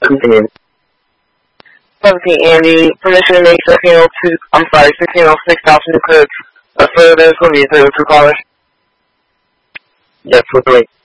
17. 17, Andy, permission to make 1606 Thompson Cook a further for me 302 callers. Yes, 43.